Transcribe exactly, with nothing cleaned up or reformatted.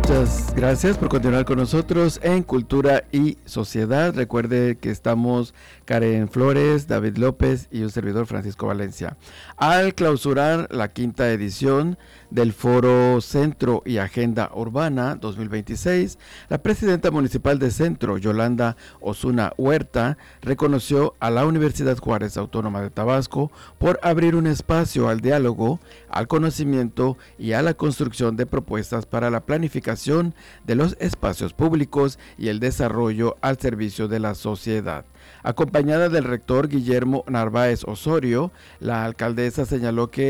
Muchas gracias por continuar con nosotros en Cultura y Sociedad. Recuerde que estamos Karen Flores, David López y un servidor Francisco Valencia. Al clausurar la quinta edición del Foro Centro y Agenda Urbana dos mil veintiséis, la presidenta municipal de Centro, Yolanda Osuna Huerta, reconoció a la Universidad Juárez Autónoma de Tabasco por abrir un espacio al diálogo, al conocimiento y a la construcción de propuestas para la planificación de los espacios públicos y el desarrollo al servicio de la sociedad. Acompañada del rector Guillermo Narváez Osorio, la alcaldesa señaló que